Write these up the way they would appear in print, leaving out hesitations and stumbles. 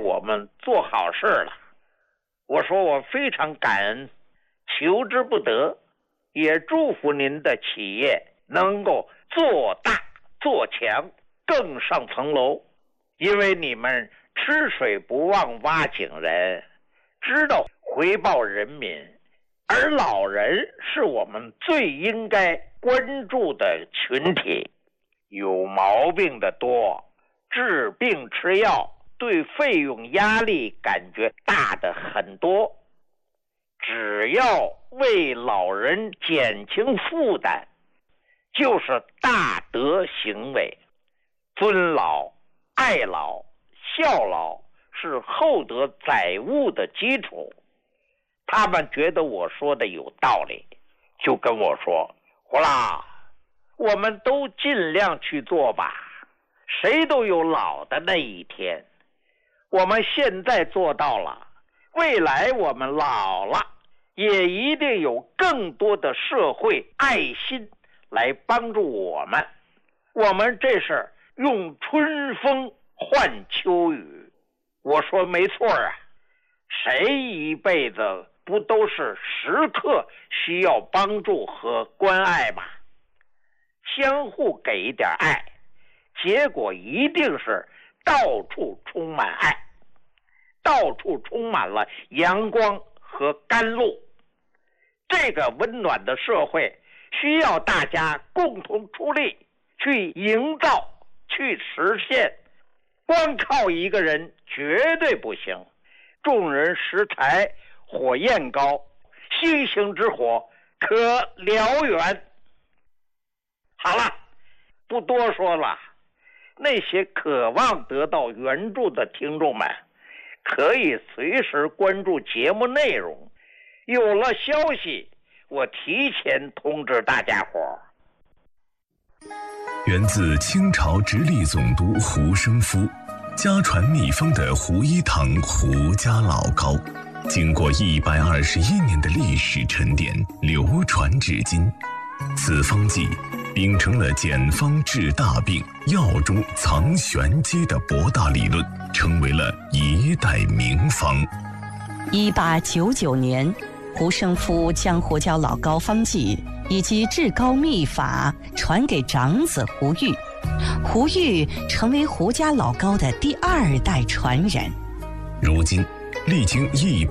我们做好事了。我说我非常感恩，求之不得，也祝福您的企业能够做大做强，更上层楼。因为你们吃水不忘挖井人，知道回报人民，而老人是我们最应该关注的群体。有毛病的多，治病吃药对费用压力感觉大的很多，只要为老人减轻负担，就是大德行为。尊老、爱老、孝老是厚德载物的基础。他们觉得我说的有道理，就跟我说：胡老，我们都尽量去做吧，谁都有老的那一天。我们现在做到了，未来我们老了，也一定有更多的社会爱心来帮助我们。我们这是用春风换秋雨。我说没错啊，谁一辈子不都是时刻需要帮助和关爱吗？相互给一点爱，结果一定是到处充满爱，到处充满了阳光和甘露。这个温暖的社会需要大家共同出力去营造、去实现，光靠一个人绝对不行。众人拾柴火焰高，星星之火可燎原。好了，不多说了。那些渴望得到援助的听众们，可以随时关注节目内容，有了消息，我提前通知大家伙。 源自清朝直隶总督胡生夫，家传秘方的胡一堂胡家老膏，经过121年的历史沉淀，流传至今。此方剂秉承了简方治大病、药中藏玄机的博大理论，成为了一代名方。 1899年，胡生夫将胡椒老膏方剂以及治膏秘法传给长子胡玉，胡玉成为胡家老膏的第2代传人。 如今，历经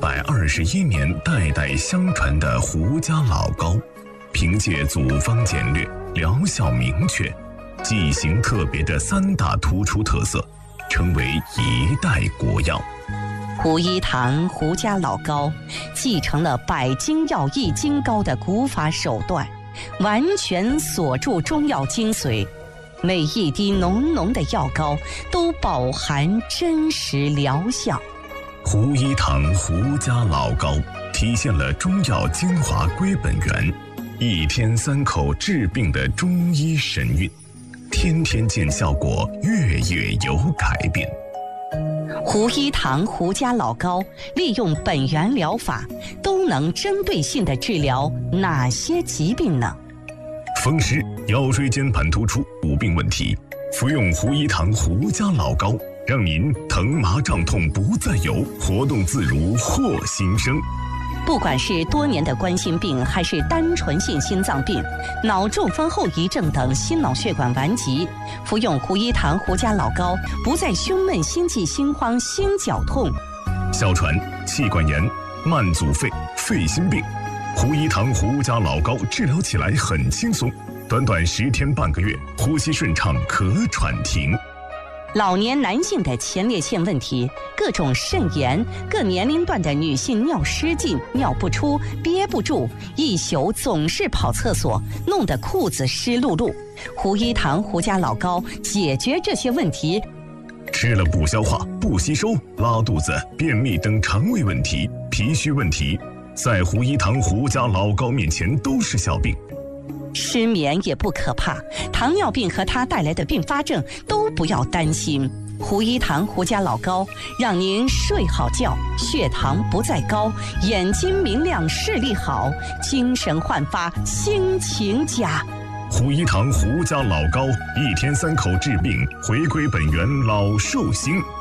121年代代相传的胡家老膏，凭借组方简略、疗效明确、剂型特别的3大突出特色，成为一代国药。 胡一堂胡家老膏继承了百金药益金膏的古法手段，完全锁住中药精髓，每一滴浓浓的药膏都饱含真实疗效。 胡一堂胡家老膏体现了中药精华归本源，1天3口治病的中医神韵，天天见效果，月月有改变。 胡一堂胡家老膏利用本源疗法，都能针对性地治疗哪些疾病呢？ 风湿、腰椎间盘突出五病问题，服用胡一堂胡家老膏，让您疼麻胀痛不再有，活动自如获新生。 不管是多年的冠心病，还是单纯性心脏病、脑中风后遗症等心脑血管顽疾，服用胡一堂胡家老膏，不再胸闷、心悸、心慌、心绞痛。 哮喘、气管炎、慢阻肺、肺心病，胡一堂胡家老膏治疗起来很轻松，短短10天半个月，呼吸顺畅，可喘停。 老年男性的前列腺问题，各种肾炎，各年龄段的女性尿失禁、尿不出、憋不住，一宿总是跑厕所，弄得裤子湿漉漉。胡一堂胡家老膏解决这些问题。 吃了不消化、不吸收、拉肚子、便秘等肠胃问题、脾虚问题，在胡一堂胡家老膏面前都是小病。 失眠也不可怕，糖尿病和它带来的并发症都不要担心。胡一堂胡家老膏让您睡好觉，血糖不再高，眼睛明亮，视力好，精神焕发，心情佳。 胡一堂胡家老膏1天3口治病，回归本源，老寿星。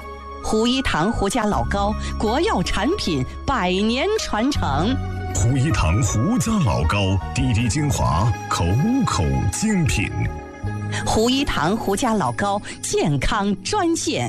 胡一堂胡家老高，国药产品100年传承。 胡一堂胡家老高，滴滴精华，口口精品。 胡一堂胡家老高健康专线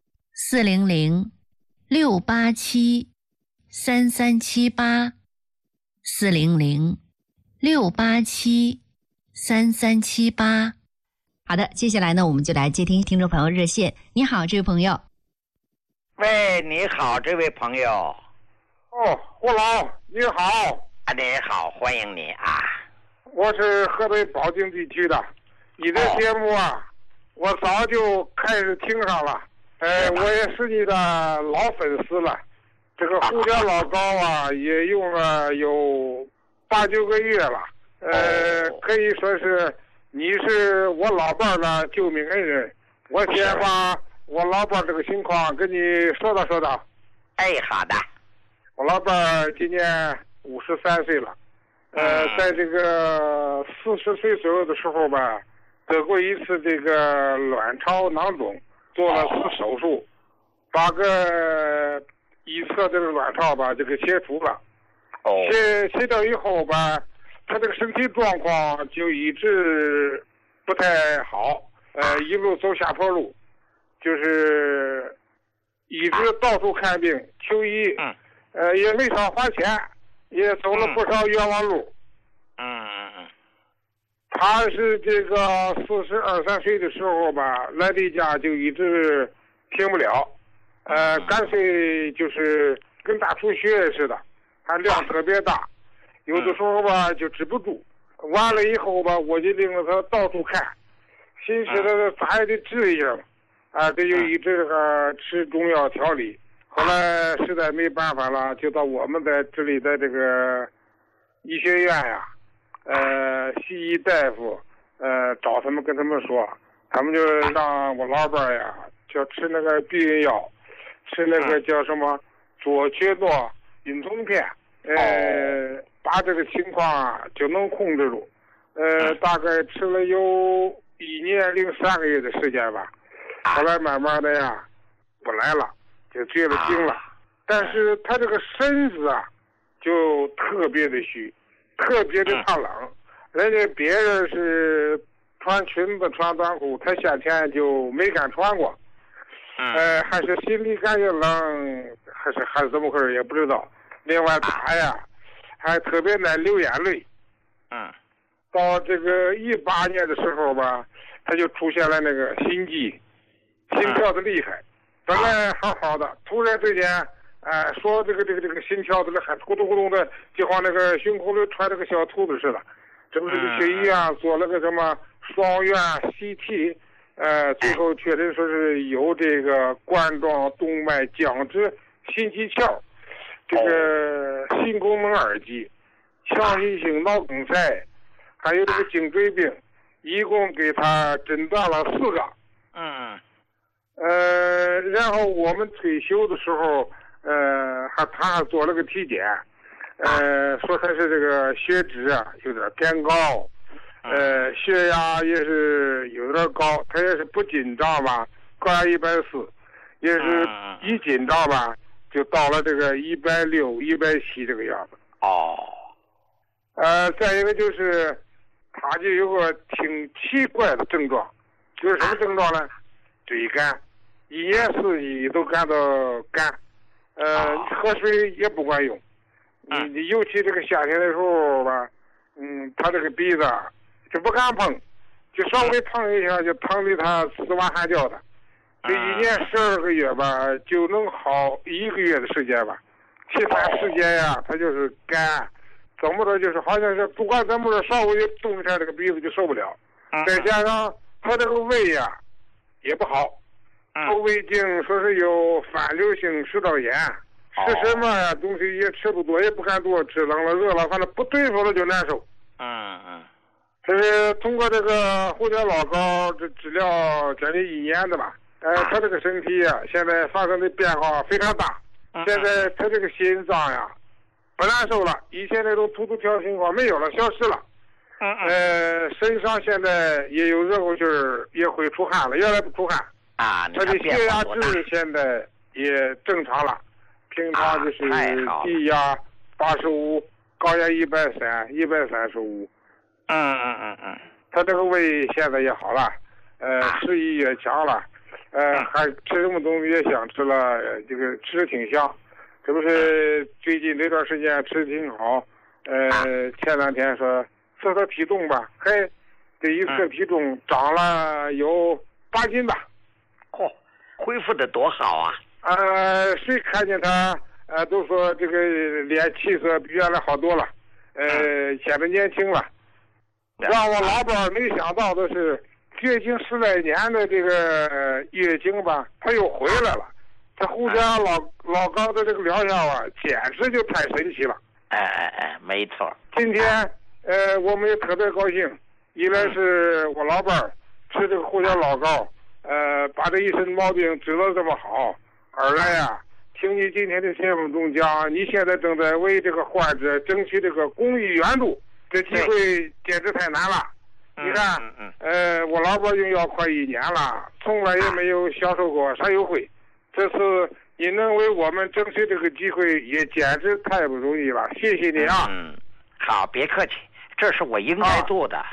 400-687-3378，400-687-3378。好的，接下来呢，我们就来接听听众朋友热线。你好，这位朋友。 喂，你好，这位朋友。 哦，胡老，你好。 啊，你好，欢迎你啊。 我是河北保定地区的，你的节目啊，我早就开始听上了。我也是你的老粉丝了。这个胡家老高啊，也用了有8、9个月了。可以说是你是我老伴儿的救命恩人。我先把我老伴儿这个情况跟你说道说道。 哎，好的。 我老伴儿今年53岁了。在这个40岁左右的时候吧，得过一次这个卵巢囊肿，做了次手术，把个一侧这个卵巢吧就给切除了。切掉以后吧，他这个身体状况就一直不太好，一路走下坡路，就是一直到处看病求医，也没少花钱，也走了不少冤枉路。他是这个42、43岁的时候吧，来例假就一直停不了，干脆就是跟大出血似的，他量特别大，有的时候吧就止不住。完了以后吧，我就领着他到处看，寻思他咋也得治一下嘛，这就一直这个吃中药调理。后来实在没办法了，就到我们在这里的这个医学院呀，西医大夫，找他们跟他们说，他们就让我老伴呀，就吃那个避孕药，吃那个叫什么左曲诺孕酮片，把这个情况啊就能控制住。大概吃了有1年零3个月的时间吧，后来慢慢的呀不来了，就绝了经了。但是他这个身子啊就特别的虚，特别的怕冷。人家别人是穿裙子穿短裤，他夏天就没敢穿过。还是心里感觉冷，还是怎么回事也不知道。另外他呀还特别爱流眼泪。到这个18年的时候吧，他就出现了那个心悸，心跳的厉害。本来好好的，突然之间，说这个心跳的还咕咚咕咚的，就像那个胸口里揣着个小兔子似的。这不是去医院做了个什么双院 CT， 最后确诊说是有这个冠状动脉僵直心肌鞘，这个心功能2级，强心性脑梗塞，还有这个颈椎病，一共给他诊断了4个。然后我们退休的时候，他还做了个体检，说他是这个血脂啊有点偏高，血压也是有点高，他也是不紧张吧，高压140，也是一紧张吧就到了这个160、170这个样子。再一个就是他就有个挺奇怪的症状，就是什么症状呢？嘴干，一年四季都感到干，喝水也不管用。你尤其这个夏天的时候吧，他这个鼻子就不敢碰，就稍微碰一下就疼得他死哇喊叫的。这一年12个月吧，就能好1个月的时间吧，其他时间呀，他就是干，怎么着就是好像是不管怎么着，稍微动一下这个鼻子就受不了。再加上他这个胃呀也不好，受胃镜说是有反流性食道炎。吃什么呀东西也吃不多，也不敢多吃，冷了热了，反正不对付了就难受。这是通过这个胡家老高这治疗将近1年的吧，他这个身体啊现在发生的变化非常大。现在他这个心脏呀不难受了，以前那种突突跳情况没有了，消失了。身上现在也有热乎劲儿，也会出汗了，原来不出汗。他的血压值现在也正常了，平常就是低压85，高压135。他这个胃现在也好了，食欲也强了，还吃什么东西也想吃了，这个吃的挺香。这不是最近这段时间吃的挺好，前两天说测测体重吧，这一测体重长了有8斤吧。 恢复的多好啊！ 谁看见他都说这个脸气色比原来好多了，显得年轻了。让我老伴没想到的是，绝经10来年的这个月经吧，他又回来了。这胡家老高的这个疗效啊，简直就太神奇了。 没错。 今天我们也特别高兴，一来是我老伴吃这个胡家老高，把这一身毛病治得这么好；二来呀，听你今天的节目中讲，你现在正在为这个患者争取这个公益援助，这机会简直太难了。你看，我老伴用药快1年了，从来也没有享受过啥优惠。这次你能为我们争取这个机会，也简直太不容易了，谢谢你啊！ 好，别客气，这是我应该做的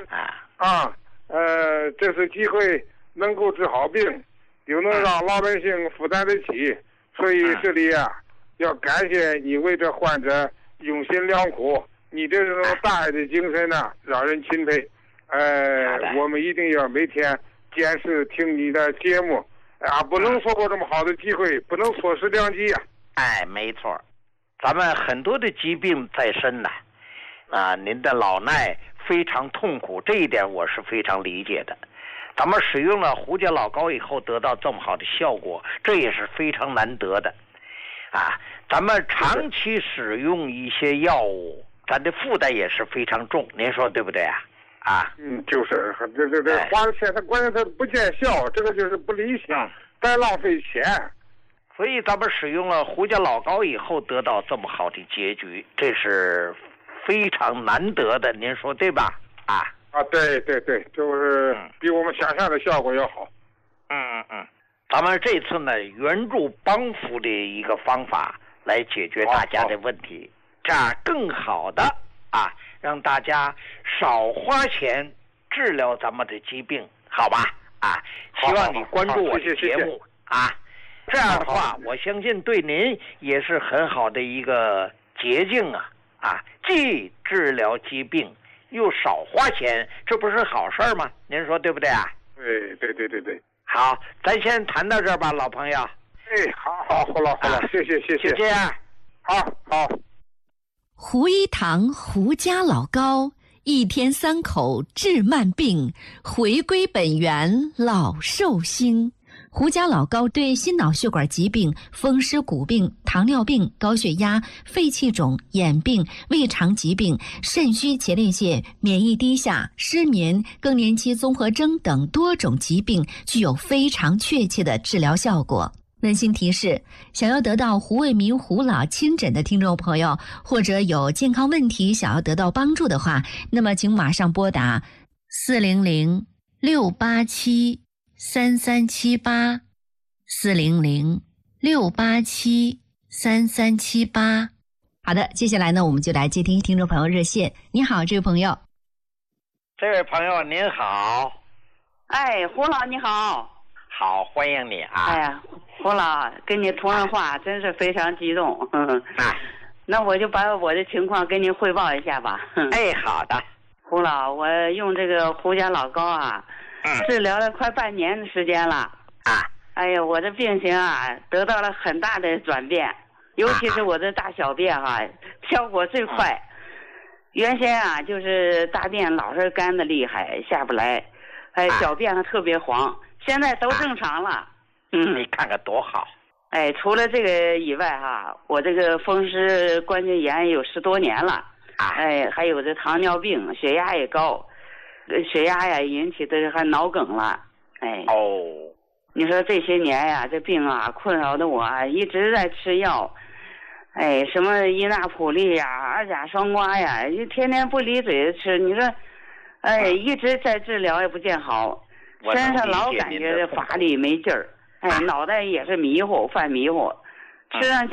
这次机会能够治好病，又能让老百姓负担得起，所以这里要感谢你为这患者用心良苦，你这种大爱的精神呢，让人钦佩。我们一定要每天坚持听你的节目。不能错过这么好的机会，不能错失良机呀！ 没错，咱们很多的疾病在身呢，您的老衲非常痛苦，这一点我是非常理解的。咱们使用了胡家老高以后得到这么好的效果，这也是非常难得的。咱们长期使用一些药物，咱的负担也是非常重，您说对不对啊？ 就是这花钱，他关键他不见效，这个就是不理想，白浪费钱。 所以咱们使用了胡家老高以后得到这么好的结局，这是非常难得的，您说对吧？ 对，就是比我们想象的效果要好。 咱们这次呢，援助帮扶的一个方法来解决大家的问题，这样更好的让大家少花钱治疗咱们的疾病，好吧？希望你关注我的节目这样的话，我相信对您也是很好的一个捷径既治疗疾病又少花钱，这不是好事吗？您说对不对啊？ 对。 好，咱先谈到这儿吧，老朋友。 好了，谢谢。好。 胡一堂胡家老高1天3口治慢病，回归本源老寿星。胡家老高对心脑血管疾病、风湿骨病、糖尿病、高血压、肺气肿、眼病、胃肠疾病、肾虚前列腺、免疫低下、失眠、更年期综合征等多种疾病具有非常确切的治疗效果。温馨提示，想要得到胡卫民胡老亲诊的听众朋友，或者有健康问题想要得到帮助的话，那么请马上拨打400-687-3378 400-687-3378。好的，接下来呢，我们就来接听听众朋友热线。你好，这位朋友。 这位朋友您好。 胡老你好。 好，欢迎你胡老跟你通上话真是非常激动。那我就把我的情况跟您汇报一下吧。 好的。 胡老，我用这个胡家老高治疗了快半年的时间了。我这病情得到了很大的转变，尤其是我这大小便效果最快。原先就是大便老是干的厉害，下不来，小便特别黄。现在都正常了。 你看看多好。 除了这个以外我这个风湿关节炎有10多年了。还有这糖尿病，血压也高，血压引起的还脑梗了。你说这些年这病困扰的我一直在吃药。什么伊那普利二甲双胍就天天不离嘴的吃。你说一直在治疗也不见好，身上老感觉乏力没劲儿。 脑袋也是迷糊，犯迷糊，吃上